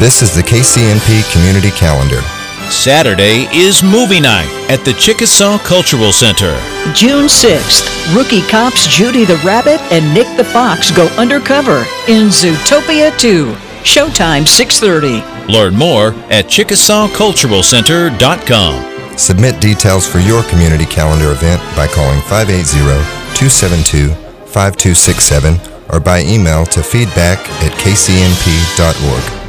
This is the KCNP Community Calendar. Saturday is movie night at the Chickasaw Cultural Center. June 6th, rookie cops Judy the Rabbit and Nick the Fox go undercover in Zootopia 2. Showtime 6:30. Learn more at ChickasawCulturalCenter.com. Submit details for your community calendar event by calling 580-272-5267 or by email to feedback@kcnp.org.